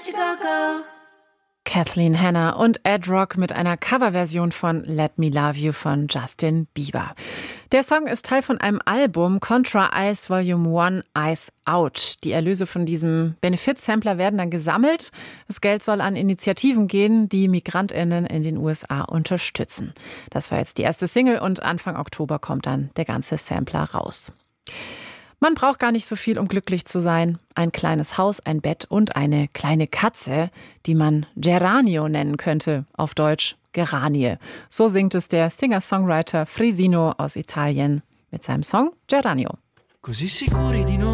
Kathleen Hanna und Ed Rock mit einer Coverversion von Let Me Love You von Justin Bieber. Der Song ist Teil von einem Album Contra Ice Volume 1 Ice Out. Die Erlöse von diesem Benefit-Sampler werden dann gesammelt. Das Geld soll an Initiativen gehen, die MigrantInnen in den USA unterstützen. Das war jetzt die erste Single und Anfang Oktober kommt dann der ganze Sampler raus. Man braucht gar nicht so viel, um glücklich zu sein. Ein kleines Haus, ein Bett und eine kleine Katze, die man Geranio nennen könnte, auf Deutsch Geranie. So singt es der Singer-Songwriter Frisino aus Italien mit seinem Song Geranio. Così sicuri di noi.